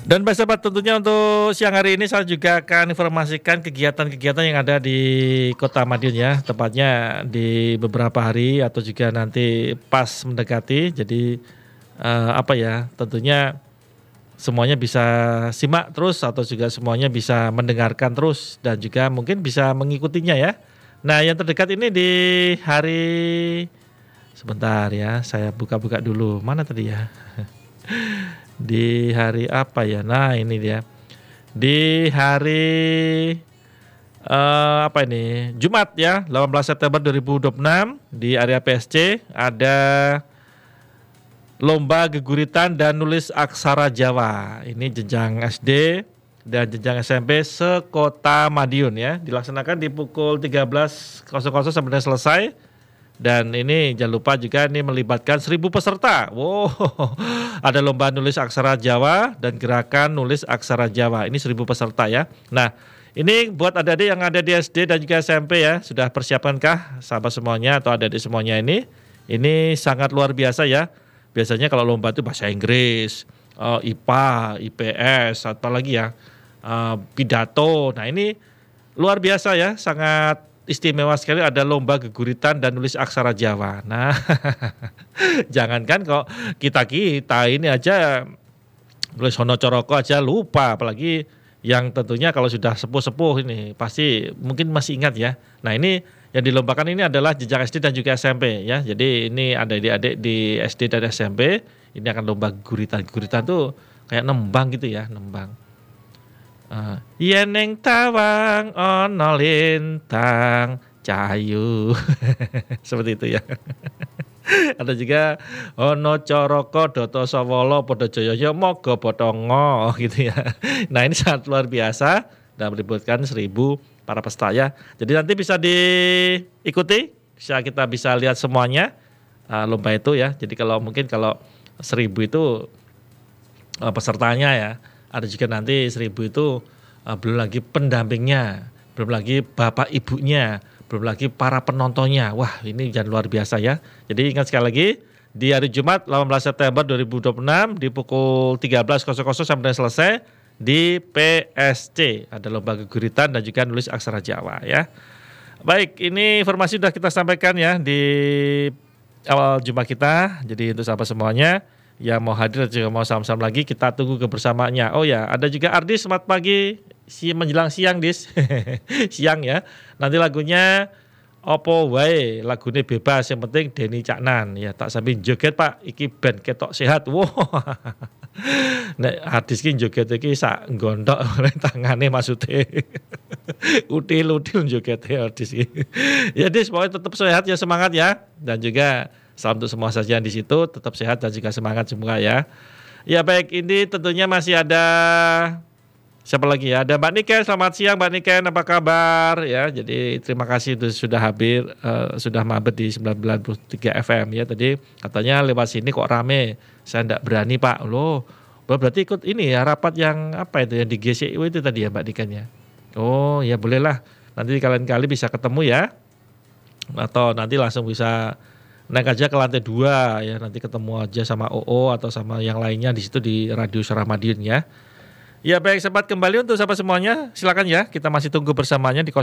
Dan Pak Sahabat, tentunya untuk siang hari ini saya juga akan informasikan kegiatan-kegiatan yang ada di Kota Madiun ya, tepatnya di beberapa hari atau juga nanti pas mendekati. Jadi tentunya semuanya bisa simak terus atau juga semuanya bisa mendengarkan terus dan juga mungkin bisa mengikutinya ya. Nah, yang terdekat ini di hari sebentar ya, saya buka-buka dulu. Mana tadi ya? Di hari apa ya? Nah, ini dia. Di hari Jumat ya, 18 September 2026 di area PSC ada lomba geguritan dan nulis aksara Jawa. Ini jenjang SD dan jenjang SMP se-Kota Madiun ya. Dilaksanakan di pukul 13.00 sampai selesai. Dan ini jangan lupa juga ini melibatkan 1.000 peserta. Wow, ada lomba nulis aksara Jawa dan gerakan nulis aksara Jawa. Ini 1.000 peserta ya. Nah, ini buat adik-adik yang ada di SD dan juga SMP ya. Sudah persiapankah sahabat semuanya atau adik-adik semuanya ini? Ini sangat luar biasa ya. Biasanya kalau lomba itu bahasa Inggris, IPA, IPS, atau lagi ya, pidato. Nah, ini luar biasa ya, sangat istimewa sekali ada lomba geguritan dan nulis aksara Jawa. Nah, jangankan kok kita ini aja nulis Hono Coroko aja lupa, apalagi yang tentunya kalau sudah sepuh-sepuh ini pasti mungkin masih ingat ya. Nah, ini yang dilombakan ini adalah jenjang SD dan juga SMP ya. Jadi ini ada adik-adik di SD dan SMP ini akan lomba guritan. Guritan tuh kayak nembang gitu ya, nembang. Yeneng tawang ono lintang cahayu. Seperti itu ya. Ada juga ono coroko doto sawolo podo joyoyo mogo bodongo gitu ya. Nah, ini sangat luar biasa dan melibatkan 1.000 para peserta ya. Jadi nanti bisa diikuti, kita bisa lihat semuanya lomba itu ya. Jadi kalau 1.000 itu pesertanya ya. Ada juga nanti 1.000 itu belum lagi pendampingnya, belum lagi bapak ibunya, belum lagi para penontonnya. Wah, ini jangan luar biasa ya. Jadi ingat sekali lagi, di hari Jumat 18 September 2026 di pukul 13.00 sampai selesai di PSC. Ada lomba geguritan dan juga nulis aksara Jawa ya. Baik, ini informasi sudah kita sampaikan ya di awal jumpa kita. Jadi untuk sahabat semuanya yang mau hadir juga mau sama-sama lagi, kita tunggu kebersamaannya. Oh ya, ada juga Ardis, selamat pagi, menjelang siang Dis. Siang ya. Nanti lagunya opo wae, lagunya bebas, yang penting Denny Caknan ya, tak sambil joget Pak, iki band ketok sehat. Wow. Nek Ardis ki joget iki sak gondok tangane maksudnya. Util-util joget Ardis ki. Ya Dis, pokoknya tetap sehat ya, semangat ya. Dan juga salam untuk semua sajian di situ, tetap sehat dan juga semangat semua ya. Ya baik, ini tentunya masih ada siapa lagi ya? Ada Mbak Niken, selamat siang Mbak Niken, apa kabar ya? Jadi terima kasih sudah hadir, sudah mampir di 93 FM ya. Tadi katanya lewat sini kok rame, saya enggak berani Pak. Loh, berarti ikut ini ya rapat yang apa itu yang di GCIW itu tadi ya Mbak Niken ya? Oh ya bolehlah, nanti kalian bisa ketemu ya. Atau nanti langsung bisa naik aja ke lantai 2 ya, nanti ketemu aja sama OO atau sama yang lainnya di situ di Radio Suara Madiun ya. Ya baik, sempat kembali untuk sahabat semuanya, silakan ya, kita masih tunggu bersamanya di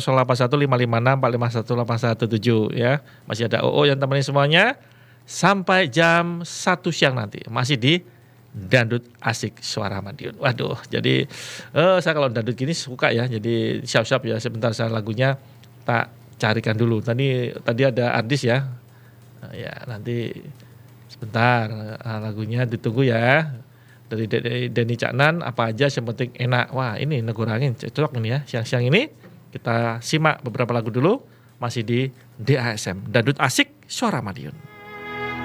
081556451817 ya. Masih ada OO yang temani semuanya sampai jam 1 siang nanti, masih di Dangdut Asik Suara Madiun. Waduh, jadi saya kalau dangdut gini suka ya, jadi siap-siap ya, sebentar saya lagunya tak carikan dulu. Tadi ada Ardis ya. Ya nanti sebentar lagunya ditunggu ya dari Denny Caknan, apa aja yang penting enak. Wah ini negara angin cocok ini ya, siang-siang ini kita simak beberapa lagu dulu masih di DASM Dangdut Asik Suara Madiun.